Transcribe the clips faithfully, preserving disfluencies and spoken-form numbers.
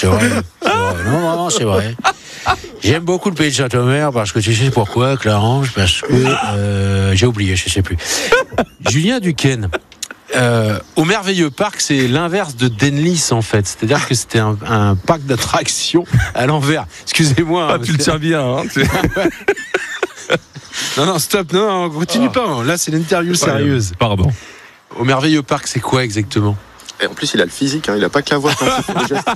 c'est vrai. C'est vrai. Non, vraiment, c'est vrai. J'aime beaucoup le pays de Saint-Omer parce que tu sais pourquoi, Clarence? Parce que euh, j'ai oublié, je sais plus. Julien Duquesne. Euh, au Merveilleux Parc, c'est l'inverse de Denlis en fait. C'est-à-dire que c'était un, un parc d'attractions à l'envers. Excusez-moi. Ah, hein, tu le tiens bien. Hein, tu... non, non, stop. Non, non continue ah. pas. Là, c'est l'interview sérieuse. Pardon. Au Merveilleux Parc, c'est quoi exactement? Et en plus, il a le physique, hein, il a pas que la voix quand il fait les gestes.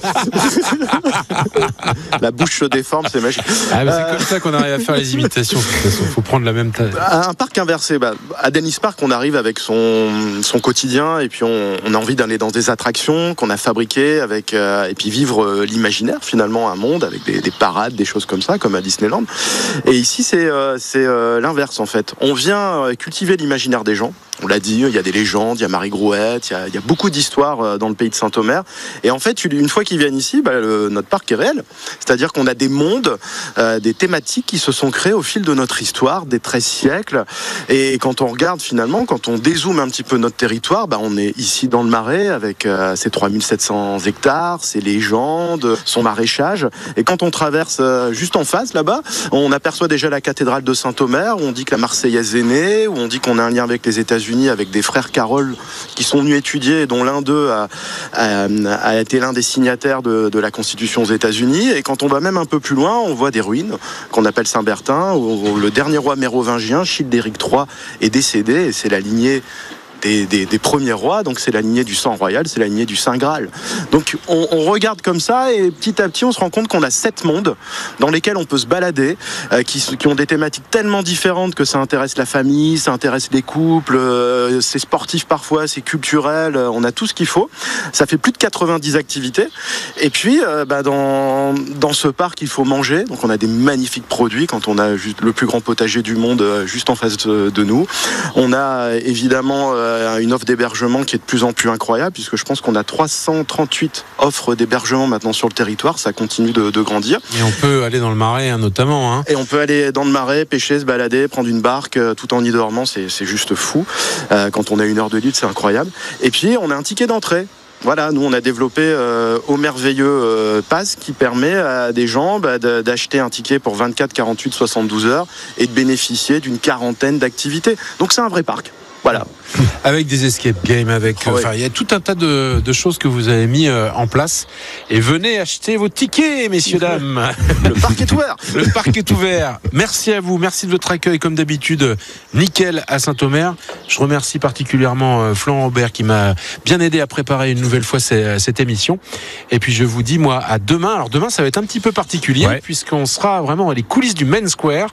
La bouche se déforme, c'est magique. Ah, mais c'est euh... comme ça qu'on arrive à faire les imitations. De toute façon, faut prendre la même taille. Un parc inversé. Bah, à Dennis Park, on arrive avec son, son quotidien et puis on, on a envie d'aller dans des attractions qu'on a fabriquées avec, euh, et puis vivre euh, l'imaginaire, finalement, un monde avec des, des parades, des choses comme ça, comme à Disneyland. Et ici, c'est, euh, c'est euh, l'inverse, en fait. On vient euh, cultiver l'imaginaire des gens. On l'a dit, il y a des légendes, il y a Marie Grouette, il y a, il y a beaucoup d'histoires dans le pays de Saint-Omer. Et en fait, une fois qu'ils viennent ici, bah, le, notre parc est réel. C'est-à-dire qu'on a des mondes, euh, des thématiques qui se sont créées au fil de notre histoire, des treize siècles. Et quand on regarde finalement, quand on dézoome un petit peu notre territoire, bah, on est ici dans le Marais avec euh, ses trois mille sept cents hectares, ses légendes, son maraîchage. Et quand on traverse euh, juste en face là-bas, on aperçoit déjà la cathédrale de Saint-Omer, où on dit que la Marseillaise est née, où on dit qu'on a un lien avec les États-Unis, avec des frères Carroll qui sont venus étudier et dont l'un d'eux a, a, a été l'un des signataires de, de la Constitution aux États-Unis. Et quand on va même un peu plus loin, on voit des ruines qu'on appelle Saint-Bertin, où, où le dernier roi mérovingien, Childéric trois, est décédé, et c'est la lignée Des, des, des premiers rois, donc c'est la lignée du sang royal, c'est la lignée du Saint Graal. Donc on, on regarde comme ça et petit à petit on se rend compte qu'on a sept mondes dans lesquels on peut se balader, euh, qui, qui ont des thématiques tellement différentes que ça intéresse la famille, ça intéresse les couples, euh, c'est sportif parfois, c'est culturel, euh, on a tout ce qu'il faut. Ça fait plus de quatre-vingt-dix activités. Et puis euh, bah, dans, dans ce parc il faut manger, donc on a des magnifiques produits quand on a juste le plus grand potager du monde euh, juste en face de, de nous. On a évidemment euh, une offre d'hébergement qui est de plus en plus incroyable, puisque je pense qu'on a trois cent trente-huit offres d'hébergement maintenant sur le territoire, ça continue de, de grandir. Et on peut aller dans le Marais hein, notamment. Hein. Et on peut aller dans le Marais, pêcher, se balader, prendre une barque, euh, tout en y dormant, c'est, c'est juste fou. Euh, quand on a une heure de libre, c'est incroyable. Et puis on a un ticket d'entrée. Voilà, nous on a développé euh, au merveilleux euh, Pass qui permet à des gens bah, de, d'acheter un ticket pour vingt-quatre, quarante-huit, soixante-douze heures et de bénéficier d'une quarantaine d'activités. Donc c'est un vrai parc. Voilà. Avec des escape games, avec, oh, enfin, ouais. il y a tout un tas de, de choses que vous avez mis euh, en place. Et venez acheter vos tickets, messieurs, dames. Le parc est ouvert. Le parc est ouvert. Merci à vous. Merci de votre accueil, comme d'habitude. Nickel à Saint-Omer. Je remercie particulièrement euh, Florent Aubert qui m'a bien aidé à préparer une nouvelle fois cette, cette émission. Et puis je vous dis, moi, à demain. Alors demain, ça va être un petit peu particulier, ouais. puisqu'on sera vraiment dans les coulisses du Main Square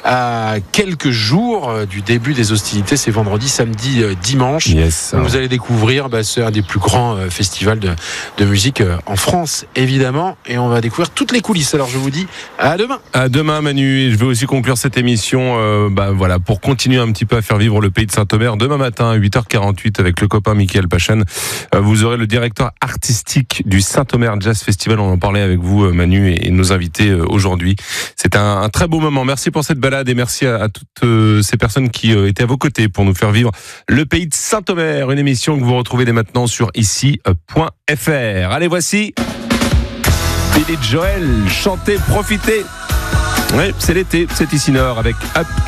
à quelques jours euh, du début des hostilités. C'est vendredi, samedi, euh, dimanche. Yes. Vous allez découvrir, bah, c'est un des plus grands euh, festivals de, de musique euh, en France, évidemment. Et on va découvrir toutes les coulisses. Alors je vous dis à demain. À demain, Manu. Et je vais aussi conclure cette émission euh, bah, voilà, pour continuer un petit peu à faire vivre le pays de Saint-Omer. Demain matin, à huit heures quarante-huit, avec le copain Mickaël Pachen, euh, vous aurez le directeur artistique du Saint-Omer Jazz Festival. On en parlait avec vous, euh, Manu, et, et nos invités euh, aujourd'hui. C'est un, un très beau moment. Merci pour cette balade et merci à, à toutes euh, ces personnes qui euh, étaient à vos côtés pour nous faire vivre le pays de Saint-Omer. Une émission que vous retrouvez dès maintenant sur ici point f r. Allez, voici Billy Joel, chantez, profitez. Oui, c'est l'été, c'est ici Nord avec Up